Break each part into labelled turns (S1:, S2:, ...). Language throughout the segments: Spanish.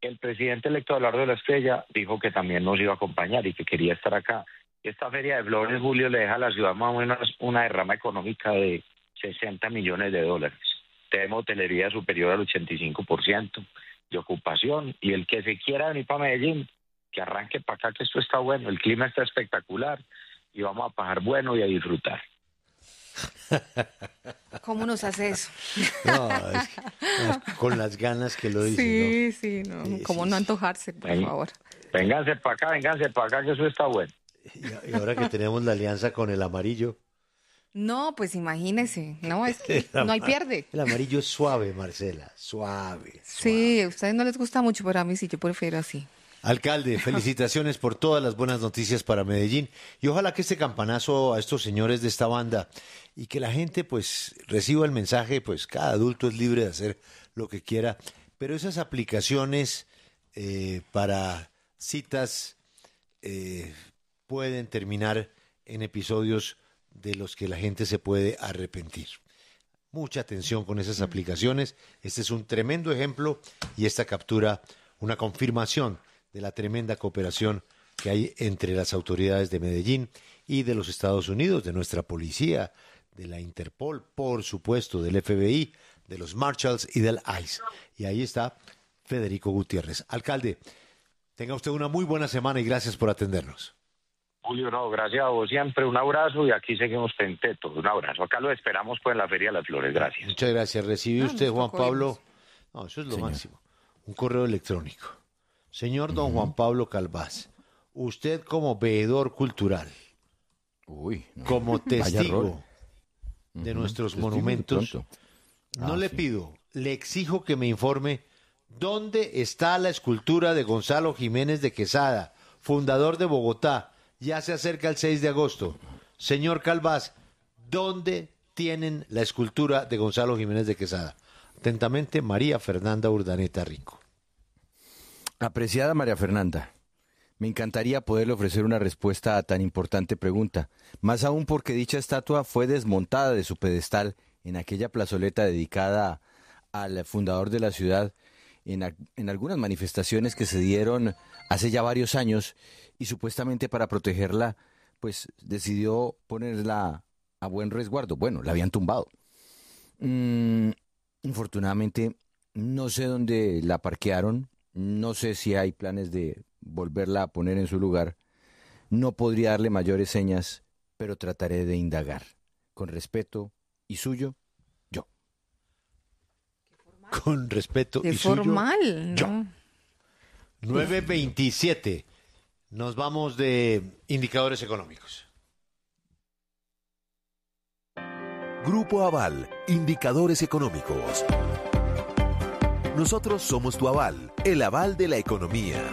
S1: El presidente electo Abelardo de la Espriella dijo que también nos iba a acompañar y que quería estar acá. Esta feria de flores, Julio, le deja a la ciudad más o menos una derrama económica de $60 millones. Tenemos hotelería superior al 85% de ocupación, y el que se quiera venir para Medellín, que arranque para acá, que esto está bueno, el clima está espectacular y vamos a pasar bueno y a disfrutar.
S2: ¿Cómo nos hace eso?
S3: No, con las ganas que lo dice,
S2: sí, no. ¿Cómo no antojarse, por favor?
S1: Vénganse para acá, que eso está bueno.
S3: Y ahora que tenemos la alianza con el amarillo.
S2: No, pues imagínese, no, es que no hay pierde.
S3: El amarillo es suave, Marcela, suave.
S2: Sí, a ustedes no les gusta mucho, pero a mí sí, yo prefiero así.
S3: Alcalde, felicitaciones por todas las buenas noticias para Medellín, y ojalá que este campanazo a estos señores de esta banda y que la gente pues reciba el mensaje, pues cada adulto es libre de hacer lo que quiera, pero esas aplicaciones para citas pueden terminar en episodios de los que la gente se puede arrepentir. Mucha atención con esas aplicaciones. Este es un tremendo ejemplo y esta captura una confirmación de la tremenda cooperación que hay entre las autoridades de Medellín y de los Estados Unidos, de nuestra policía, de la Interpol, por supuesto, del FBI, de los Marshalls y del ICE. Y ahí está Federico Gutiérrez. Alcalde, tenga usted una muy buena semana y gracias por atendernos.
S1: Julio, no, gracias a vos siempre, un abrazo, y aquí seguimos pentetos, un abrazo. Acá lo esperamos pues en la Feria de las Flores, gracias.
S3: Muchas gracias. ¿Recibe usted, Juan Pablo? No, eso es lo máximo. Un correo electrónico. Señor don Juan Pablo Calvás, usted como veedor cultural, como testigo de nuestros monumentos, no le pido, le exijo que me informe dónde está la escultura de Gonzalo Jiménez de Quesada, fundador de Bogotá. Ya se acerca el 6 de agosto. Señor Calvás, ¿dónde tienen la escultura de Gonzalo Jiménez de Quesada? Atentamente, María Fernanda Urdaneta Rico.
S4: Apreciada María Fernanda, me encantaría poderle ofrecer una respuesta a tan importante pregunta, más aún porque dicha estatua fue desmontada de su pedestal en aquella plazoleta dedicada al fundador de la ciudad en algunas manifestaciones que se dieron hace ya varios años, y supuestamente para protegerla, pues decidió ponerla a buen resguardo. Bueno, la habían tumbado. Infortunadamente, no sé dónde la parquearon. No sé si hay planes de volverla a poner en su lugar. No podría darle mayores señas, pero trataré de indagar. Con respeto y suyo, yo.
S3: Con respeto
S2: Qué
S3: y suyo,
S2: formal,
S3: yo.
S2: ¿no?
S3: 9:27. Nos vamos de indicadores económicos.
S5: Grupo Aval, indicadores económicos. Nosotros somos tu aval, el aval de la economía.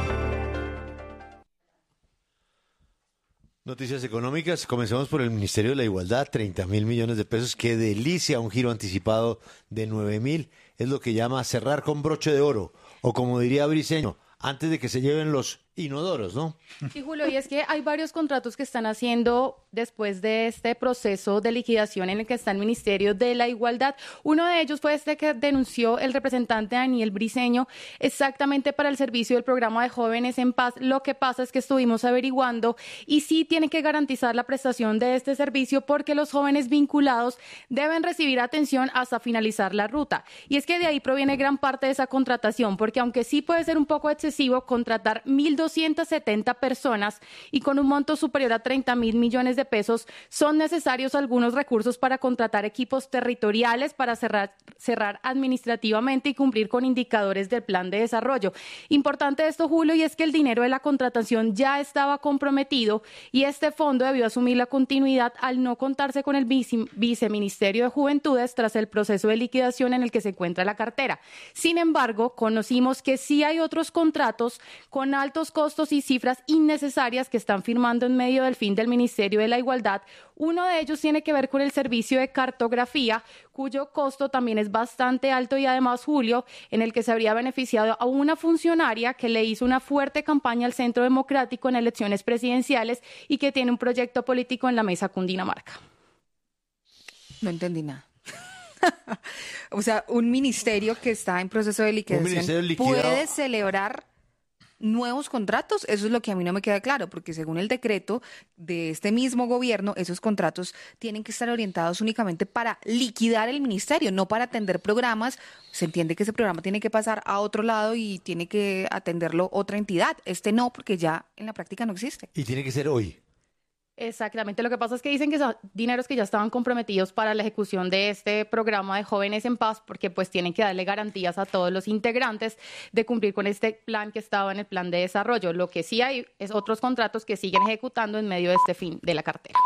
S3: Noticias económicas. Comencemos por el Ministerio de la Igualdad, 30.000 millones de pesos. ¡Qué delicia! Un giro anticipado de 9.000. Es lo que llama cerrar con broche de oro. O como diría Briceño, antes de que se lleven los inodoros, ¿no?
S6: Sí, Julio, y es que hay varios contratos que están haciendo después de este proceso de liquidación en el que está el Ministerio de la Igualdad. Uno de ellos fue este que denunció el representante Daniel Briceño, exactamente para el servicio del programa de Jóvenes en Paz. Lo que pasa es que estuvimos averiguando y sí tienen que garantizar la prestación de este servicio porque los jóvenes vinculados deben recibir atención hasta finalizar la ruta. Y es que de ahí proviene gran parte de esa contratación, porque aunque sí puede ser un poco excesivo contratar 1.270 personas y con un monto superior a 30.000 millones de pesos, son necesarios algunos recursos para contratar equipos territoriales, para cerrar administrativamente y cumplir con indicadores del plan de desarrollo. Importante esto, Julio, y es que el dinero de la contratación ya estaba comprometido y este fondo debió asumir la continuidad al no contarse con el Viceministerio de Juventudes tras el proceso de liquidación en el que se encuentra la cartera. Sin embargo, conocimos que sí hay otros contratos con altos costos y cifras innecesarias que están firmando en medio del fin del Ministerio de la Igualdad. Uno de ellos tiene que ver con el servicio de cartografía, cuyo costo también es bastante alto y además, Julio, en el que se habría beneficiado a una funcionaria que le hizo una fuerte campaña al Centro Democrático en elecciones presidenciales y que tiene un proyecto político en la mesa Cundinamarca.
S2: No entendí nada. O sea, un ministerio que está en proceso de liquidación puede celebrar nuevos contratos. Eso es lo que a mí no me queda claro, porque según el decreto de este mismo gobierno, esos contratos tienen que estar orientados únicamente para liquidar el ministerio, no para atender programas. Se entiende que ese programa tiene que pasar a otro lado y tiene que atenderlo otra entidad. Este no, porque ya en la práctica no existe.
S3: Y tiene que ser hoy.
S6: Exactamente, lo que pasa es que dicen que son dineros que ya estaban comprometidos para la ejecución de este programa de Jóvenes en Paz, porque pues tienen que darle garantías a todos los integrantes de cumplir con este plan que estaba en el plan de desarrollo. Lo que sí hay es otros contratos que siguen ejecutando en medio de este fin de la cartera.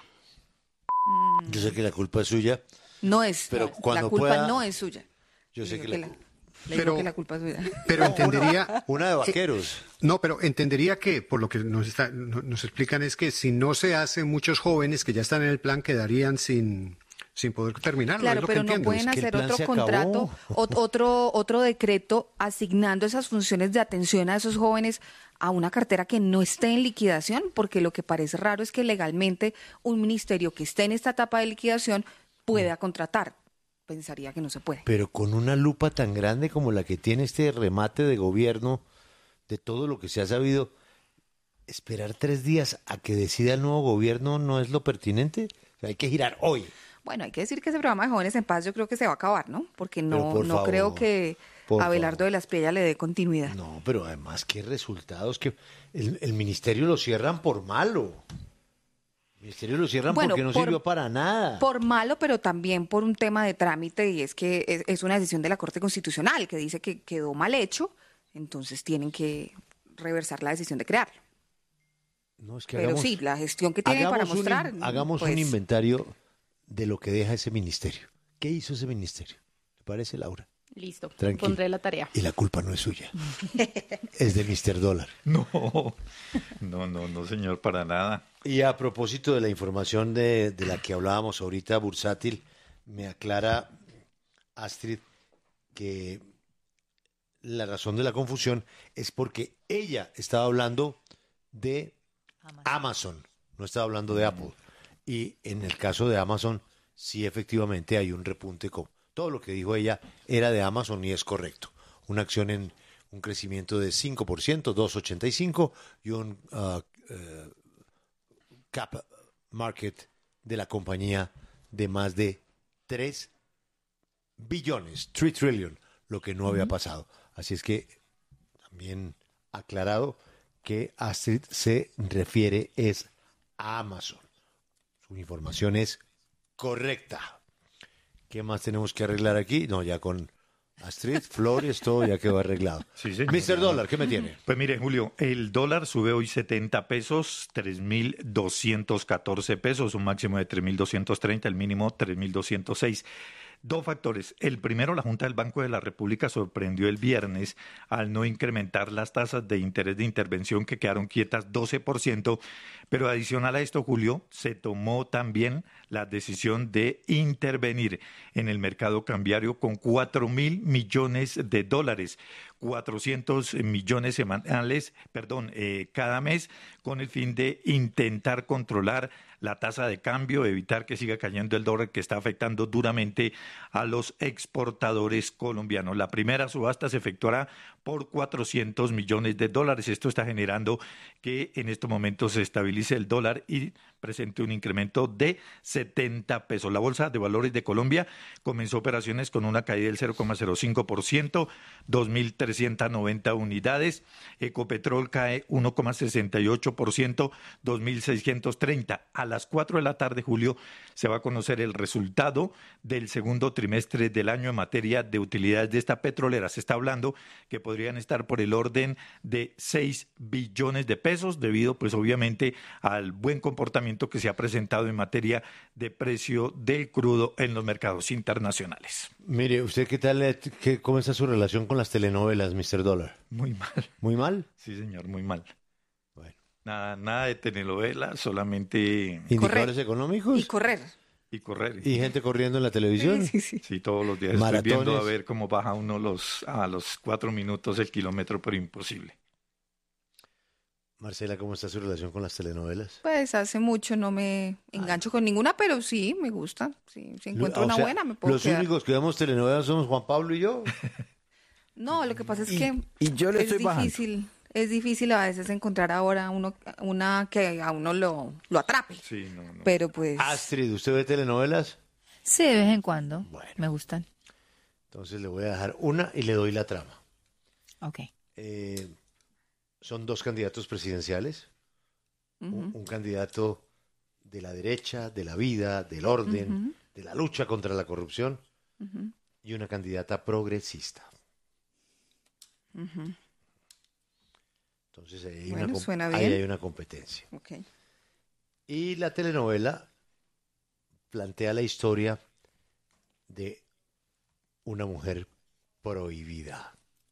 S3: Yo sé que la culpa es suya.
S2: No es,
S3: pero cuando
S2: la culpa
S3: pueda,
S2: no es suya.
S3: Yo sé que
S2: que la culpa es suya.
S7: Pero entendería...
S3: Una de vaqueros.
S7: No, pero entendería que, por lo que nos explican, es que si no se hace, muchos jóvenes que ya están en el plan quedarían sin poder terminarlo.
S2: Claro, pero no pueden hacer otro contrato, otro decreto asignando esas funciones de atención a esos jóvenes a una cartera que no esté en liquidación, porque lo que parece raro es que legalmente un ministerio que esté en esta etapa de liquidación pueda contratar. Pensaría que no se puede.
S3: Pero con una lupa tan grande como la que tiene este remate de gobierno, de todo lo que se ha sabido, esperar 3 días a que decida el nuevo gobierno no es lo pertinente. O sea, hay que girar hoy.
S2: Bueno, hay que decir que ese programa de Jóvenes en Paz yo creo que se va a acabar, ¿no? Porque no creo que Abelardo de la Espriella le dé continuidad.
S3: No, pero además, ¿qué resultados? Que el ministerio lo cierran por malo. El ministerio lo cierran porque no sirvió para nada.
S2: Por malo, pero también por un tema de trámite, y es que es una decisión de la Corte Constitucional que dice que quedó mal hecho, entonces tienen que reversar la decisión de crearlo.
S3: No, es que
S2: pero sí, la gestión que tiene para mostrar...
S3: Hagamos un inventario de lo que deja ese ministerio. ¿Qué hizo ese ministerio? ¿Te parece, Laura?
S6: Listo,
S3: Tranquilo.
S6: pondré la tarea.
S3: Y la culpa no es suya. Es de Mr. Dólar.
S8: No, señor, para nada.
S3: Y a propósito de la información de la que hablábamos ahorita, bursátil, me aclara Astrid que la razón de la confusión es porque ella estaba hablando de Amazon, no estaba hablando de Apple. Y en el caso de Amazon, sí, efectivamente hay un repunte. Todo lo que dijo ella era de Amazon y es correcto. Una acción en un crecimiento de 5%, 2.85, y un cap market de la compañía de más de 3 billones, 3 trillion, lo que no había pasado. Así es que también aclarado que Astrid se refiere es a Amazon. Su información es correcta. ¿Qué más tenemos que arreglar aquí? No, ya con Astrid, Flores, todo ya quedó arreglado.
S8: Sí, señor.
S3: Mr. Dólar, ¿qué me tiene?
S8: Pues mire, Julio, el dólar sube hoy 70 pesos, 3.214 pesos, un máximo de 3.230, el mínimo 3.206. 2 factores. El primero, la Junta del Banco de la República sorprendió el viernes al no incrementar las tasas de interés de intervención, que quedaron quietas 12%, pero adicional a esto, Julio, se tomó también la decisión de intervenir en el mercado cambiario con $4.000 millones, 400 millones semanales, cada mes, con el fin de intentar controlar la tasa de cambio, evitar que siga cayendo el dólar, que está afectando duramente a los exportadores colombianos. La primera subasta se efectuará por $400 millones. Esto está generando que en estos momentos se estabilice el dólar y presente un incremento de 70 pesos. La Bolsa de Valores de Colombia comenzó operaciones con una caída del 0,05%, 2.390 unidades. Ecopetrol cae 1,68%, 2.630. A las 4 de la tarde, Julio, se va a conocer el resultado del segundo trimestre del año en materia de utilidades de esta petrolera. Se está hablando que podrían estar por el orden de 6 billones de pesos, debido pues obviamente al buen comportamiento que se ha presentado en materia de precio del crudo en los mercados internacionales.
S3: Mire, ¿usted qué tal, cómo está su relación con las telenovelas, Mr. Dólar?
S8: Muy mal.
S3: ¿Muy mal?
S8: Sí, señor, muy mal.
S3: Bueno.
S8: Nada de telenovela, solamente...
S3: ¿Indicadores económicos?
S2: Y correr.
S8: Y correr.
S3: ¿Y gente corriendo en la televisión?
S8: Sí, todos los días
S3: maratones.
S8: Estoy viendo a ver cómo baja uno a los 4 minutos el kilómetro, pero imposible.
S3: Marcela, ¿cómo está su relación con las telenovelas?
S2: Pues hace mucho no me engancho con ninguna, pero sí, me gusta. Sí, si encuentro una buena, me puedo
S3: Los
S2: quedar.
S3: únicos que vemos telenovelas somos Juan Pablo y yo.
S2: No, lo que pasa es que
S4: y yo le estoy
S2: es difícil a veces encontrar ahora una que a uno lo atrape.
S8: Sí, no.
S2: Pero pues...
S3: Astrid, ¿usted ve telenovelas?
S9: Sí, de vez en cuando.
S3: Bueno.
S9: Me gustan.
S3: Entonces le voy a dejar una y le doy la trama.
S9: Ok.
S3: Son 2 candidatos presidenciales. Un candidato de la derecha, de la vida, del orden, de la lucha contra la corrupción, y una candidata progresista. Entonces ahí hay una competencia.
S2: Okay.
S3: Y la telenovela plantea la historia de una mujer prohibida.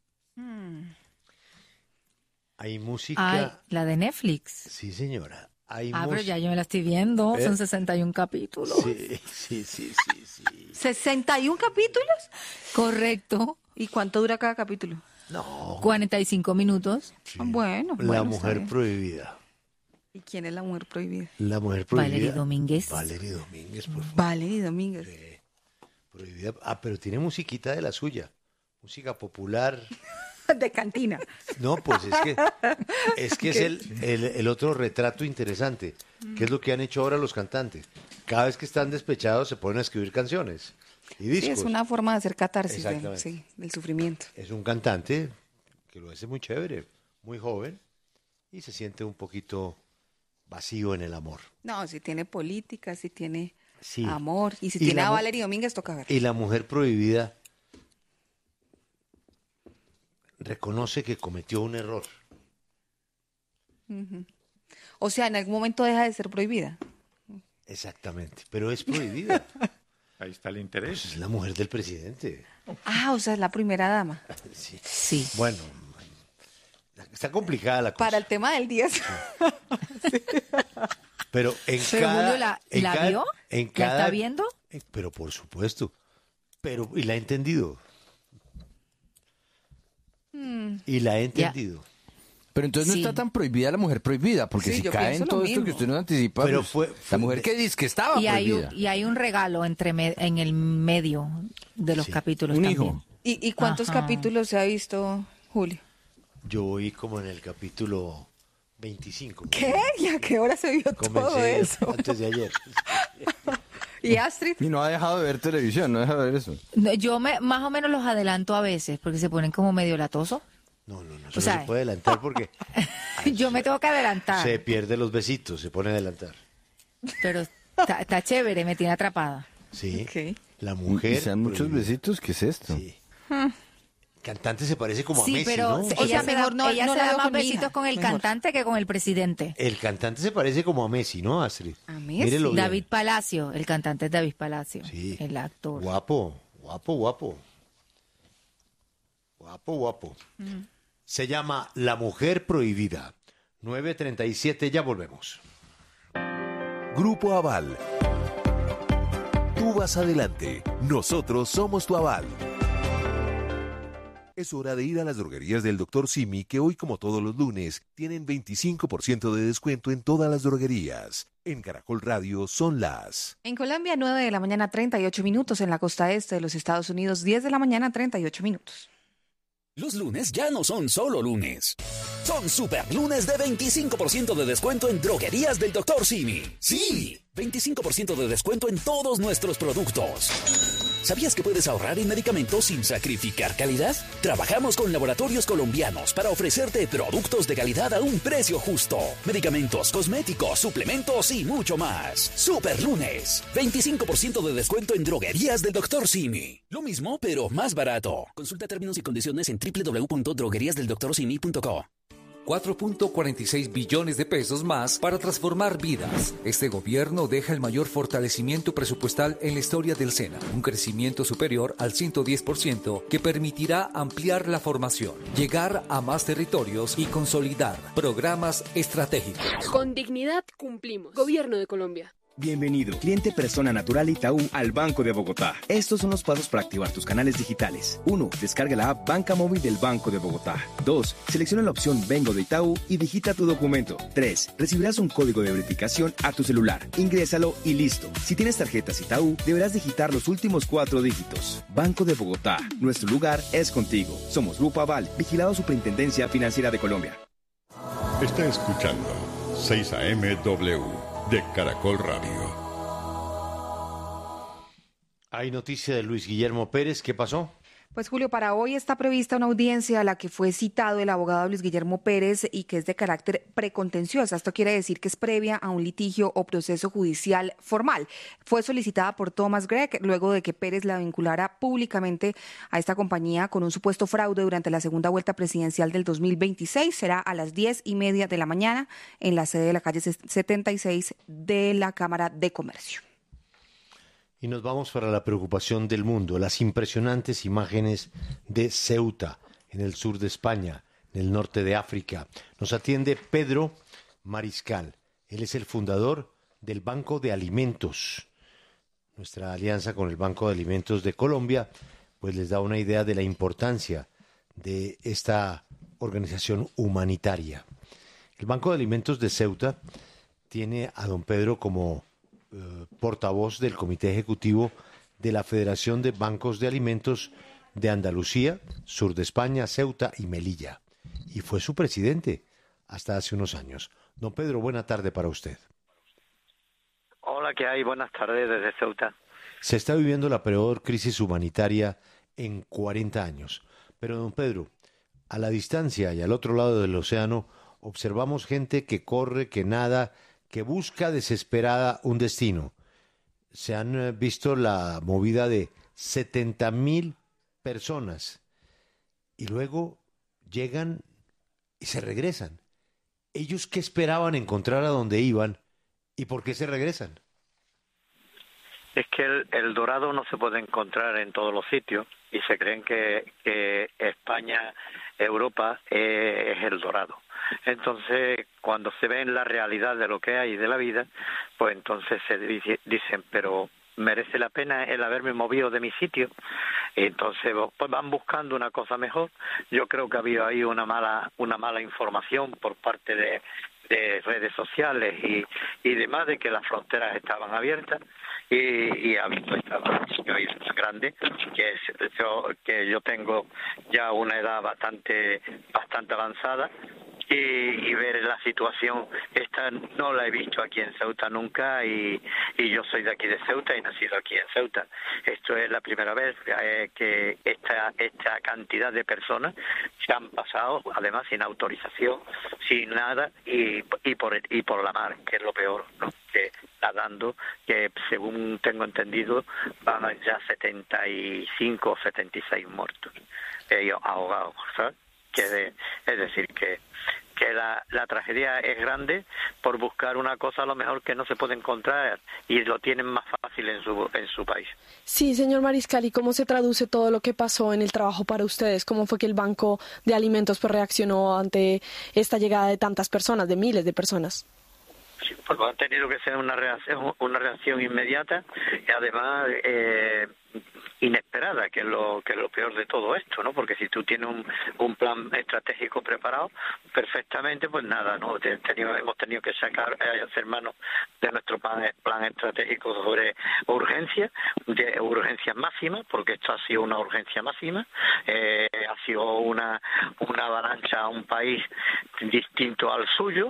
S3: Hay música...
S9: Ay, la de Netflix.
S3: Sí, señora.
S9: Pero ya yo me la estoy viendo. Son 61 capítulos.
S3: Sí.
S2: ¿61 capítulos?
S9: Correcto.
S2: ¿Y cuánto dura cada capítulo?
S3: No.
S9: 45 minutos.
S3: Sí.
S2: Bueno,
S3: La mujer prohibida.
S2: ¿Y quién es la mujer prohibida?
S3: La mujer prohibida.
S9: Valerie Domínguez.
S3: Valerie Domínguez, por favor.
S2: Valerie Domínguez.
S3: Prohibida. Pero tiene musiquita de la suya. Música popular.
S2: De cantina.
S3: No, pues es que es el otro retrato interesante, que es lo que han hecho ahora los cantantes. Cada vez que están despechados se ponen a escribir canciones y discos.
S2: Sí, es una forma de hacer catarsis del sufrimiento.
S3: Es un cantante que lo hace muy chévere, muy joven, y se siente un poquito vacío en el amor.
S2: No, si tiene política, si tiene amor, y si tiene a Valerie Domínguez, toca ver.
S3: Y la mujer prohibida reconoce que cometió un error.
S2: O sea, en algún momento deja de ser prohibida.
S3: Exactamente, pero es prohibida.
S8: Ahí está el interés.
S3: Pues es la mujer del presidente.
S2: O sea, es la primera dama.
S3: Sí. Bueno, está complicada la cosa.
S2: Para el tema del 10.
S3: Pero
S9: Julio, ¿la vio? ¿La está viendo?
S3: Pero por supuesto. Y la he entendido. Y la he entendido.
S4: Pero entonces no está tan prohibida la mujer prohibida, porque si cae en todo esto que usted nos anticipa, pero fue la mujer que dice que estaba prohibida.
S9: Y hay un regalo en el medio de los capítulos
S4: un
S9: también.
S4: hijo.
S2: ¿Y cuántos capítulos se ha visto, Julio?
S3: Yo voy como en el capítulo 25.
S2: ¿Qué? ¿Y a qué hora se vio todo eso?
S3: Antes de ayer.
S2: ¿Y Astrid?
S4: Y no ha dejado de ver televisión, no ha dejado de ver eso.
S9: Yo más o menos los adelanto a veces, porque se ponen como medio latosos.
S3: No, eso no se puede adelantar porque...
S9: yo me tengo que adelantar.
S3: Se pierde los besitos, se pone a adelantar.
S9: Pero está chévere, me tiene atrapada.
S3: Sí, la mujer...
S4: ¿Sean muchos besitos? ¿Qué es esto?
S3: Sí. Cantante se parece como a Messi,
S9: pero
S3: ¿no?
S9: ella se da más besitos con el cantante que con el presidente.
S3: El cantante se parece como a Messi, ¿no, Astrid?
S2: ¿A Messi?
S9: David Palacio, el cantante es David Palacio, el actor.
S3: Guapo. Se llama La Mujer Prohibida. 9:37, ya volvemos.
S5: Grupo Aval. Tú vas adelante, nosotros somos tu aval. Es hora de ir a las droguerías del Dr. Simi, que hoy, como todos los lunes, tienen 25% de descuento en todas las droguerías. En Caracol Radio son las...
S2: En Colombia, 9 de la mañana, 38 minutos. En la costa este de los Estados Unidos, 10 de la mañana, 38 minutos.
S10: Los lunes ya no son solo lunes. Son super lunes de 25% de descuento en droguerías del Dr. Simi. ¡Sí! 25% de descuento en todos nuestros productos. ¿Sabías que puedes ahorrar en medicamentos sin sacrificar calidad? Trabajamos con laboratorios colombianos para ofrecerte productos de calidad a un precio justo. Medicamentos, cosméticos, suplementos y mucho más. Super lunes. 25% de descuento en droguerías del Dr. Simi. Lo mismo, pero más barato. Consulta términos y condiciones en www.drogueriasdeldoctorsimi.co.
S11: 4.46 billones de pesos más para transformar vidas. Este gobierno deja el mayor fortalecimiento presupuestal en la historia del SENA, un crecimiento superior al 110% que permitirá ampliar la formación, llegar a más territorios y consolidar programas estratégicos.
S12: Con dignidad cumplimos. Gobierno de Colombia. Bienvenido, cliente persona natural Itaú al Banco de Bogotá. Estos son los pasos para activar tus canales digitales. 1. Descarga la app Banca Móvil del Banco de Bogotá. 2. Selecciona la opción Vengo de Itaú y digita tu documento. 3. Recibirás un código de verificación a tu celular. Ingrésalo y listo. Si tienes tarjetas Itaú, deberás digitar los últimos 4 dígitos. Banco de Bogotá. Nuestro lugar es contigo. Somos Grupo Aval, vigilado Superintendencia Financiera de Colombia.
S13: Está escuchando 6 AM/W. de Caracol Radio.
S3: Hay noticia de Luis Guillermo Pérez. ¿Qué pasó?
S2: Pues Julio, para hoy está prevista una audiencia a la que fue citado el abogado Luis Guillermo Pérez y que es de carácter precontenciosa. Esto quiere decir que es previa a un litigio o proceso judicial formal. Fue solicitada por Thomas Gregg luego de que Pérez la vinculara públicamente a esta compañía con un supuesto fraude durante la segunda vuelta presidencial del 2026. Será a las 10:30 de la mañana en la sede de la calle 76 de la Cámara de Comercio.
S3: Y nos vamos para la preocupación del mundo, las impresionantes imágenes de Ceuta, en el sur de España, en el norte de África. Nos atiende Pedro Mariscal. Él es el fundador del Banco de Alimentos. Nuestra alianza con el Banco de Alimentos de Colombia, pues les da una idea de la importancia de esta organización humanitaria. El Banco de Alimentos de Ceuta tiene a don Pedro como portavoz del Comité Ejecutivo de la Federación de Bancos de Alimentos de Andalucía, sur de España, Ceuta y Melilla. Y fue su presidente hasta hace unos años. Don Pedro, buena tarde para usted.
S14: Hola, ¿qué hay? Buenas tardes desde Ceuta.
S3: Se está viviendo la peor crisis humanitaria en 40 años. Pero, don Pedro, a la distancia y al otro lado del océano observamos gente que corre, que nada, que busca desesperada un destino. Se han visto la movida de 70.000 personas y luego llegan y se regresan. ¿Ellos qué esperaban encontrar a donde iban y por qué se regresan?
S14: Es que el dorado no se puede encontrar en todos los sitios y se creen que España, Europa es el dorado. Entonces, cuando se ve en la realidad de lo que hay de la vida, pues entonces se dicen, pero merece la pena el haberme movido de mi sitio. Y entonces pues van buscando una cosa mejor. Yo creo que había ahí una mala información por parte de redes sociales y demás, de que las fronteras estaban abiertas y ha visto esta grande, que yo tengo ya una edad bastante avanzada. Y ver la situación esta no la he visto aquí en Ceuta nunca y yo soy de aquí de Ceuta y nacido aquí en Ceuta. Esto es la primera vez que esta cantidad de personas se han pasado, además sin autorización, sin nada y por la mar, que es lo peor, ¿no? Que nadando, que según tengo entendido van ya 75 o 76 muertos, ahogados, ¿sabes? Es decir, que la tragedia es grande por buscar una cosa a lo mejor que no se puede encontrar y lo tienen más fácil en su país.
S15: Sí, señor Mariscal, ¿y cómo se traduce todo lo que pasó en el trabajo para ustedes? ¿Cómo fue que el Banco de Alimentos pues reaccionó ante esta llegada de tantas personas, de miles de personas?
S14: Sí, pues ha tenido que ser una reacción inmediata y además inesperada, que es lo peor de todo esto, ¿no? Porque si tú tienes un plan estratégico preparado perfectamente, pues nada, ¿no? Hemos tenido que hacer mano de nuestro plan estratégico sobre urgencias máximas, porque esto ha sido una urgencia máxima, ha sido una avalancha a un país distinto al suyo.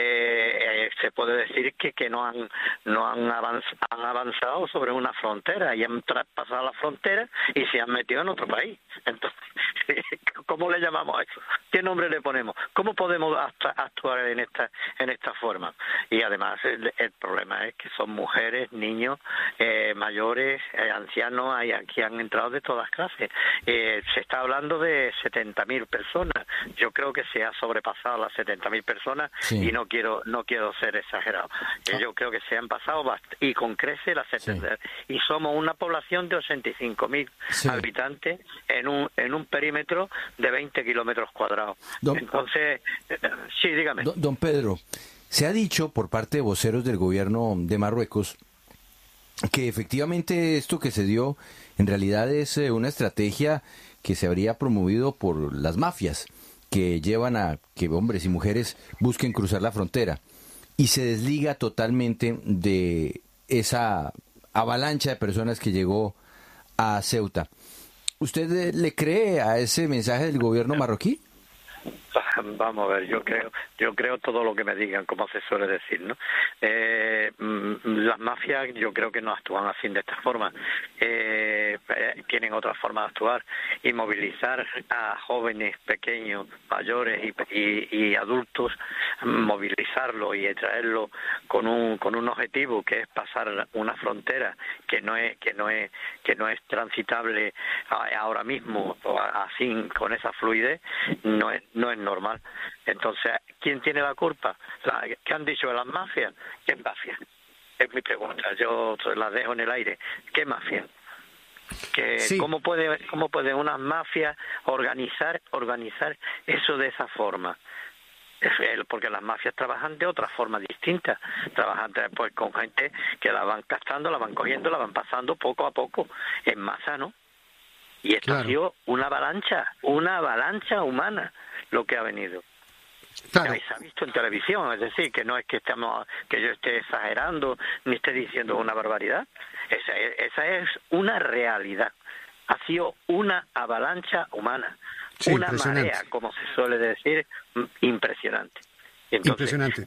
S14: Se puede decir que no han avanzado sobre una frontera y han traspasado la frontera y se han metido en otro país. Entonces, ¿cómo le llamamos a eso? ¿Qué nombre le ponemos? ¿Cómo podemos actuar en esta forma? Y además el problema es que son mujeres, niños, mayores, ancianos, aquí han entrado de todas clases. Se está hablando de 70.000 personas. Yo creo que se ha sobrepasado las 70.000 personas, sí. Y no quiero ser exagerado. Yo creo que se han pasado y con crece las 70. Sí. Y somos una población de 85.000 sí. habitantes en un perímetro de 20 kilómetros cuadrados. Entonces, sí, dígame.
S4: Don Pedro, Se ha dicho por parte de voceros del gobierno de Marruecos que efectivamente esto que se dio en realidad es una estrategia que se habría promovido por las mafias que llevan a que hombres y mujeres busquen cruzar la frontera, y se desliga totalmente de esa avalancha de personas que llegó a Ceuta. ¿Usted le cree a ese mensaje del gobierno marroquí?
S14: Vamos a ver, yo creo todo lo que me digan, como se suele decir, ¿no? Las mafias yo creo que no actúan así de esta forma, tienen otra forma de actuar, y movilizar a jóvenes, pequeños, mayores y adultos, movilizarlo y traerlo con un objetivo que es pasar una frontera que no es transitable ahora mismo, así con esa fluidez, no es normal. Entonces, ¿quién tiene la culpa? ¿Qué han dicho de las mafias? ¿Qué mafia? Es mi pregunta, yo la dejo en el aire. ¿Qué mafia? Sí. ¿Cómo puede una mafia organizar eso de esa forma? Porque las mafias trabajan de otra forma distinta, trabajan pues con gente que la van captando, la van cogiendo, la van pasando poco a poco, en masa, ¿no? Y esto ha sido una avalancha humana lo que ha venido. Claro. Se ha visto en televisión, es decir, que no es que yo esté exagerando ni esté diciendo una barbaridad. Esa es una realidad. Ha sido una avalancha humana, una marea, como se suele decir, impresionante. Entonces,
S7: impresionante.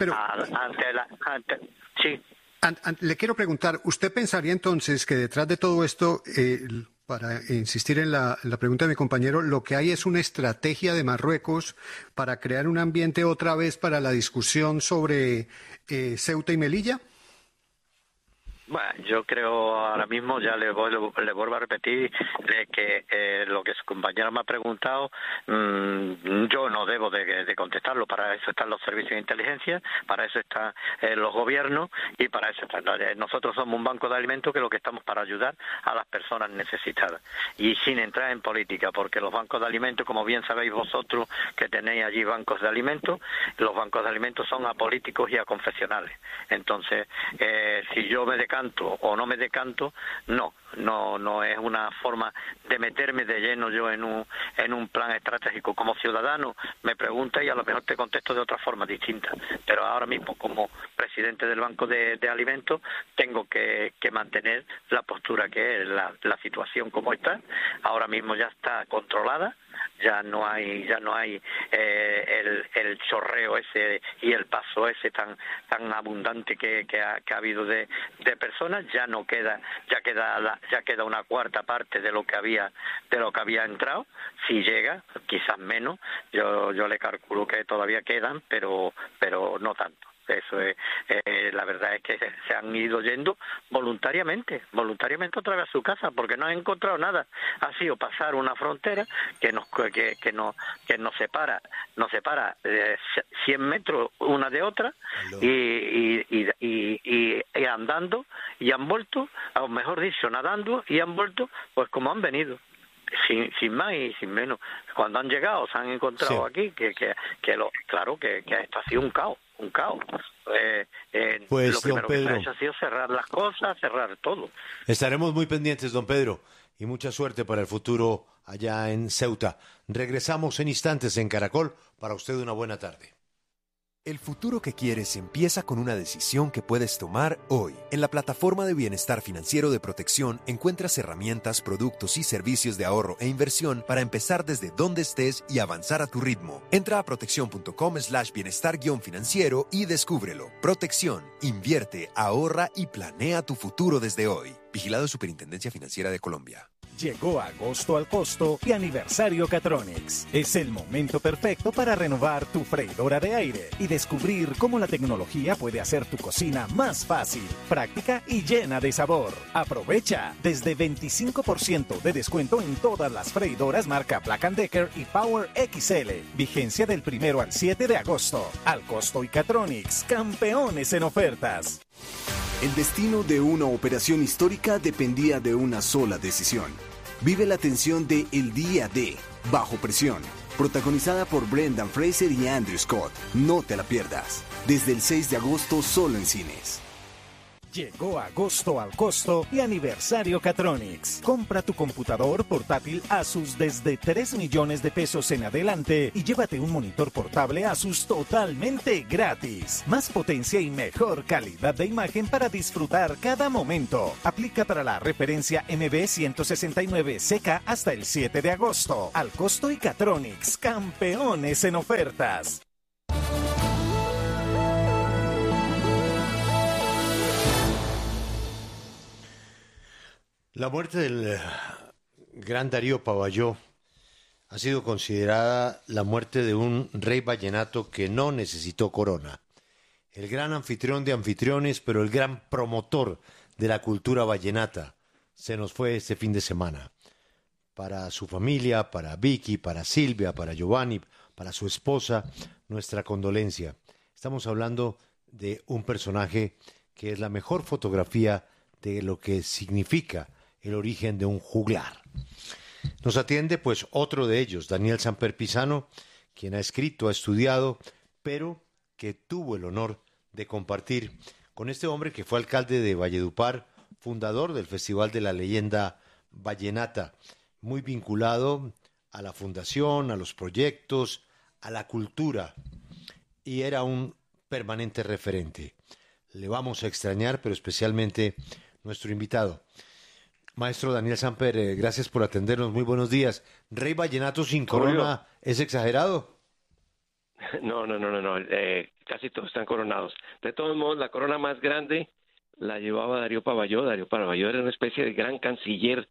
S14: Sí.
S7: Le quiero preguntar, ¿usted pensaría entonces que detrás de todo esto, para insistir en la pregunta de mi compañero, lo que hay es una estrategia de Marruecos para crear un ambiente otra vez para la discusión sobre Ceuta y Melilla?
S14: Bueno, yo creo ahora mismo, ya le vuelvo a repetir que lo que su compañero me ha preguntado, yo no debo de contestarlo. Para eso están los servicios de inteligencia, para eso están los gobiernos y para eso están. Nosotros somos un banco de alimentos que lo que estamos para ayudar a las personas necesitadas y sin entrar en política, porque los bancos de alimentos, como bien sabéis vosotros que tenéis allí bancos de alimentos, los bancos de alimentos son apolíticos y aconfesionales. Entonces, si yo me decanto o no me decanto, no es una forma de meterme de lleno yo en un plan estratégico. Como ciudadano me pregunta y a lo mejor te contesto de otra forma distinta, pero ahora mismo como presidente del Banco de Alimentos tengo que mantener la postura que es la situación como está. Ahora mismo ya está controlada, ya no hay el chorreo ese y el paso ese tan abundante que ha habido de personas. Ya queda una cuarta parte de lo que había entrado. Si llega, quizás menos. Yo le calculo que todavía quedan, pero no tanto. Eso es, la verdad es que se han ido yendo voluntariamente otra vez a su casa, porque no han encontrado nada. Ha sido pasar una frontera que nos separa 100 metros una de otra y andando, y han vuelto, o mejor dicho, nadando, y han vuelto pues como han venido. Sin más y sin menos. Cuando han llegado se han encontrado aquí claro que esto ha sido un caos.
S3: Pues,
S14: lo primero
S3: don Pedro,
S14: que se ha hecho ha sido cerrar las cosas, cerrar todo.
S3: Estaremos muy pendientes, don Pedro, y mucha suerte para el futuro allá en Ceuta. Regresamos en instantes en Caracol. Para usted una buena tarde.
S16: El futuro que quieres empieza con una decisión que puedes tomar hoy. En la plataforma de bienestar financiero de Protección encuentras herramientas, productos y servicios de ahorro e inversión para empezar desde donde estés y avanzar a tu ritmo. Entra a protección.com/bienestar-financiero y descúbrelo. Protección, invierte, ahorra y planea tu futuro desde hoy. Vigilado Superintendencia Financiera de Colombia.
S17: Llegó agosto al costo y aniversario Catronics. Es el momento perfecto para renovar tu freidora de aire y descubrir cómo la tecnología puede hacer tu cocina más fácil, práctica y llena de sabor. Aprovecha desde 25% de descuento en todas las freidoras marca Black & Decker y Power XL. Vigencia del 1 al 7 de agosto. Al costo y Catronics, campeones en ofertas.
S18: El destino de una operación histórica dependía de una sola decisión. Vive la tensión de El Día D, Bajo Presión, protagonizada por Brendan Fraser y Andrew Scott. No te la pierdas. Desde el 6 de agosto solo en cines.
S17: Llegó agosto al costo y aniversario Catronics. Compra tu computador portátil Asus desde 3 millones de pesos en adelante y llévate un monitor portable Asus totalmente gratis. Más potencia y mejor calidad de imagen para disfrutar cada momento. Aplica para la referencia MB169CK hasta el 7 de agosto. Al costo y Catronics, campeones en ofertas.
S3: La muerte del gran Darío Pavalló ha sido considerada la muerte de un rey vallenato que no necesitó corona. El gran anfitrión de anfitriones, pero el gran promotor de la cultura vallenata, se nos fue este fin de semana. Para su familia, para Vicky, para Silvia, para Giovanni, para su esposa, nuestra condolencia. Estamos hablando de un personaje que es la mejor fotografía de lo que significa el origen de un juglar. Nos atiende pues otro de ellos, Daniel Samper Pisano, quien ha escrito, ha estudiado, pero que tuvo el honor de compartir con este hombre que fue alcalde de Valledupar, fundador del Festival de la Leyenda Vallenata, muy vinculado a la fundación, a los proyectos, a la cultura, y era un permanente referente. Le vamos a extrañar, pero especialmente nuestro invitado. Maestro Daniel Samper, gracias por atendernos. Muy buenos días. ¿Rey vallenato sin corona es exagerado?
S19: No. Casi todos están coronados. De todos modos, la corona más grande la llevaba Darío Pavalló. Darío Pavalló era una especie de gran canciller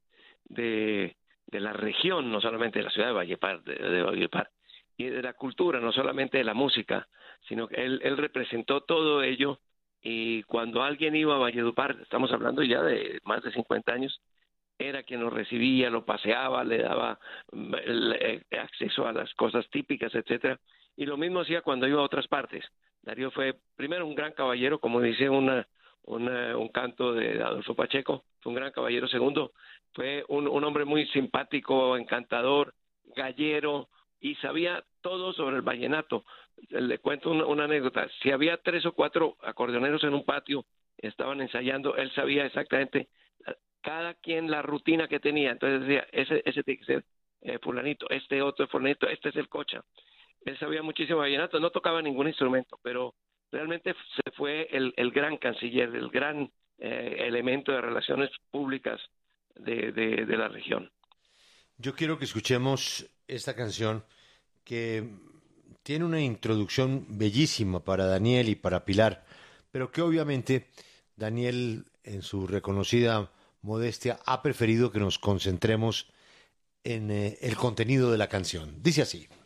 S19: de la región, no solamente de la ciudad de Valledupar, de Valledupar, y de la cultura, no solamente de la música, sino que él representó todo ello. Y cuando alguien iba a Valledupar, estamos hablando ya de más de 50 años, era quien lo recibía, lo paseaba, le daba acceso a las cosas típicas, etcétera. Y lo mismo hacía cuando iba a otras partes. Darío fue, primero, un gran caballero, como dice un canto de Adolfo Pacheco, fue un gran caballero. Segundo, fue un hombre muy simpático, encantador, gallero, y sabía todo sobre el vallenato. Le cuento una anécdota. Si había 3 o 4 acordeoneros en un patio, estaban ensayando, él sabía exactamente cada quien la rutina que tenía. Entonces decía, ese tiene que ser fulanito, este otro es fulanito, este es el cocha. Él sabía muchísimo vallenato, no tocaba ningún instrumento, pero realmente se fue el gran canciller, el gran elemento de relaciones públicas de la región.
S3: Yo quiero que escuchemos esta canción que tiene una introducción bellísima para Daniel y para Pilar, pero que obviamente Daniel, en su reconocida modestia, ha preferido que nos concentremos en el contenido de la canción. Dice así.